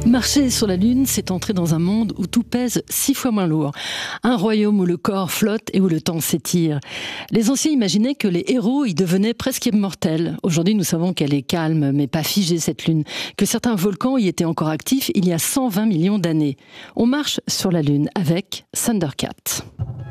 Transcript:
Marcher sur la Lune, c'est entrer dans un monde où tout pèse 6 fois moins lourd. Un royaume où le corps flotte et où le temps s'étire. Les anciens imaginaient que les héros y devenaient presque immortels. Aujourd'hui, nous savons qu'elle est calme, mais pas figée cette Lune. Que certains volcans y étaient encore actifs il y a 120 millions d'années. On marche sur la Lune avec Thundercat.